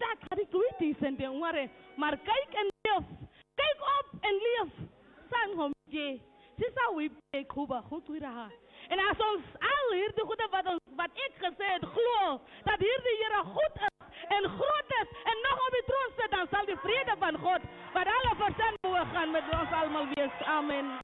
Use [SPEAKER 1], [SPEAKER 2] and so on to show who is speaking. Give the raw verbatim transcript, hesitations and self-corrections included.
[SPEAKER 1] dat gaat ik weet is en de ware. Maar kijk en leef. Kijk op en leef. San hom je. Dis how we be Kuba goed weer ha. En as ons al hierdie goede wat ons, wat ek gesê het glo dat hierdie Here goed is en groot is en nog op die troon sit, dan sal die vrede van God wat alle verstand behoort gaan met ons almal wees. Amen.